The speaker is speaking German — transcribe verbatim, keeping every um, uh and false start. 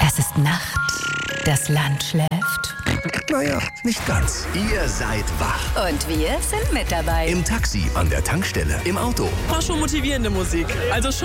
Es ist Nacht. Das Land schläft. Naja, nicht ganz. Ihr seid wach. Und wir sind mit dabei. Im Taxi, an der Tankstelle, im Auto. War schon motivierende Musik. Also schon